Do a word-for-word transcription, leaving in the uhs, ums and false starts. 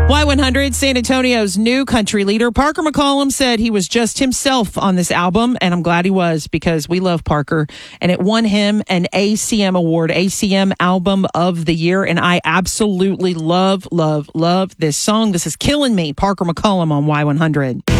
Y one hundred, San Antonio's new country leader, Parker McCollum, said he was just himself on this album, and I'm glad he was because we love Parker, and it won him an A C M award, A C M Album of the Year, and I absolutely love, love, love this song. This is Killing Me, Parker McCollum on Y one hundred.